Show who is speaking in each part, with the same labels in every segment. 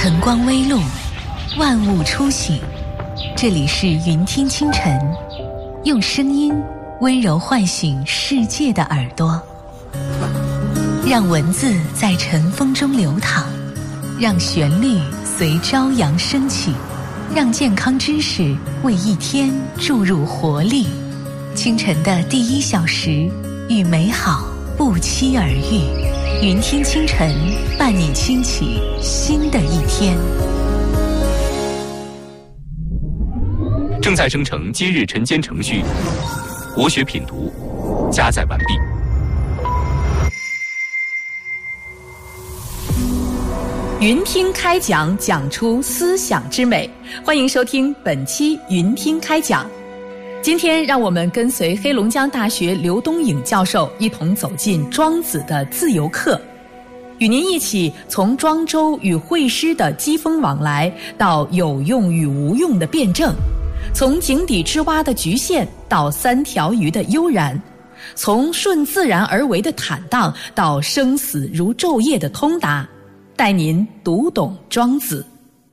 Speaker 1: 晨光微露，万物初醒。这里是云听清晨，用声音温柔唤醒世界的耳朵，让文字在晨风中流淌，让旋律随朝阳升起，让健康知识为一天注入活力。清晨的第1小时，与美好不期而遇。云听清晨，伴你轻启新的一天。
Speaker 2: 正在生成今日晨间程序，国学品读加载完毕。
Speaker 3: 云听开讲，讲出思想之美。欢迎收听本期云听开讲。今天让我们跟随黑龙江大学刘东颖教授一同走进庄子的自由课，与您一起从庄周与惠施的机锋往来，到有用与无用的辩证，从井底之蛙的局限到3条鱼的悠然，从顺自然而为的坦荡到生死如昼夜的通达，带您读懂庄子。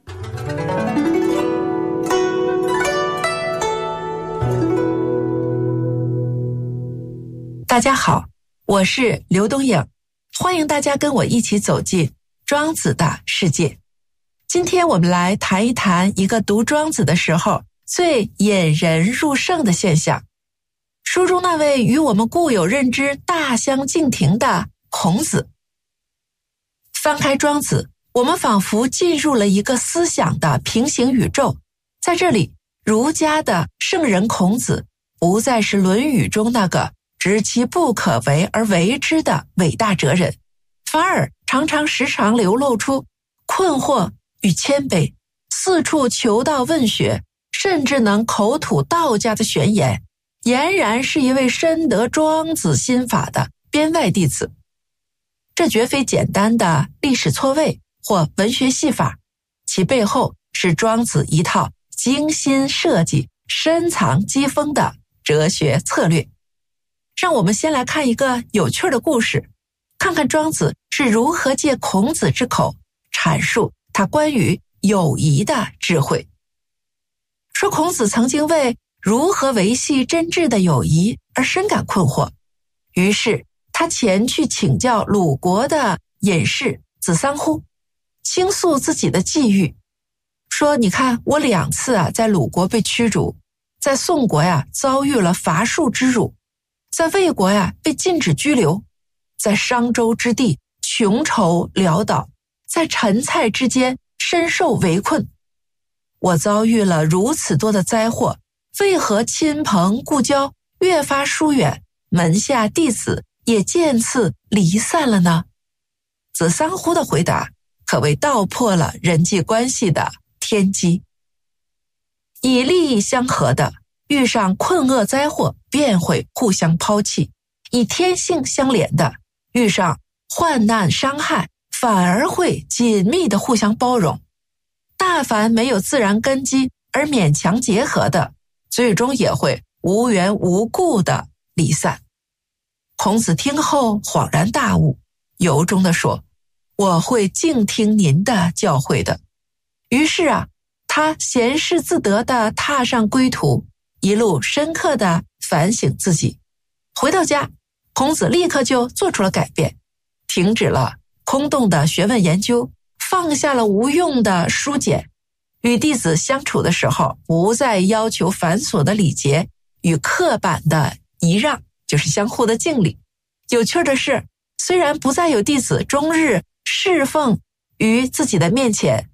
Speaker 4: 大家好，我是刘东颖，欢迎大家跟我一起走进庄子的世界。今天我们来谈一谈一个读庄子的时候最引人入胜的现象，书中那位与我们固有认知大相径庭的孔子。翻开庄子，我们仿佛进入了一个思想的平行宇宙。在这里，儒家的圣人孔子不再是《论语》中那个知其不可为而为之的伟大哲人，反而时常流露出困惑与谦卑，四处求道问学，甚至能口吐道家的玄言，俨然是一位深得庄子心法的编外弟子。这绝非简单的历史错位或文学戏法，其背后是庄子一套精心设计、深藏机锋的哲学策略。让我们先来看一个有趣的故事，看看庄子是如何借孔子之口阐述他关于友谊的智慧。说孔子曾经为如何维系真挚的友谊而深感困惑，于是他前去请教鲁国的隐士子桑乎，倾诉自己的际遇，说你看我2次在鲁国被驱逐，在宋国遭遇了伐树之辱，在魏国被禁止居留，在商周之地穷愁潦倒，在陈蔡之间深受围困。我遭遇了如此多的灾祸，为何亲朋故交越发疏远，门下弟子也渐次离散了呢？子桑乎的回答可谓道破了人际关系的天机。以利益相合的，遇上困厄灾祸便会互相抛弃；以天性相连的，遇上患难伤害反而会紧密的互相包容。大凡没有自然根基而勉强结合的，最终也会无缘无故的离散。孔子听后恍然大悟，由衷地说，我会静听您的教诲的。于是他闲适自得地踏上归途，一路深刻地反省自己。回到家，孔子立刻就做出了改变，停止了空洞的学问研究，放下了无用的书简，与弟子相处的时候不再要求繁琐的礼节与刻板的仪让，就是相互的敬礼。有趣的是，虽然不再有弟子终日侍奉于自己的面前，